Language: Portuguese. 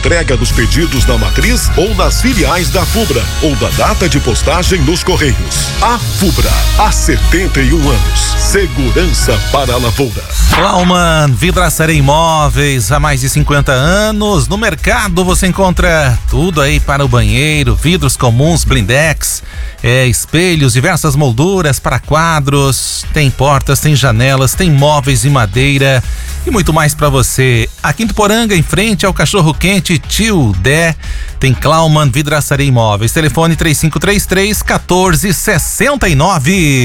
entrega dos pedidos na matriz ou nas filiais da Fubra ou da data de postagem nos Correios. A Fubra, há 71 anos. Segurança para a lavoura. Klauman Vidraçaria Imóveis, há mais de 50 anos. No mercado você encontra tudo aí para o banheiro, vidros comuns, blindex, espelhos, diversas molduras para quadros, tem portas, tem janelas, tem móveis em madeira e muito mais para você. Aqui em Tuporanga, em frente ao Cachorro Quente Tio Dé, tem Klauman Vidraçaria Imóveis. Telefone 3533-1469.